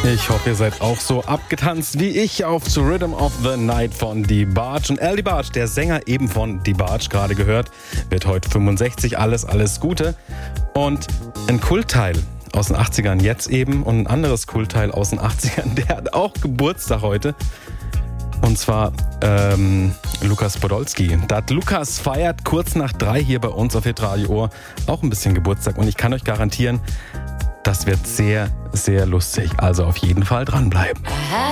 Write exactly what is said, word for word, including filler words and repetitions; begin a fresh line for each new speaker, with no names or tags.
Ich hoffe, ihr seid auch so abgetanzt wie ich auf The Rhythm of the Night von DeBarge. Und Al DeBarge, der Sänger eben von DeBarge, gerade gehört, wird heute fünfundsechzig. Alles, alles Gute. Und ein Kultteil aus den achtzigern jetzt eben und ein anderes Kultteil aus den achtzigern, der hat auch Geburtstag heute. Und zwar ähm, Lukas Podolski. Dat Lukas feiert kurz nach drei hier bei uns auf Hitradio Ohr auch ein bisschen Geburtstag. Und ich kann euch garantieren, das wird sehr, sehr lustig. Also auf jeden Fall dranbleiben.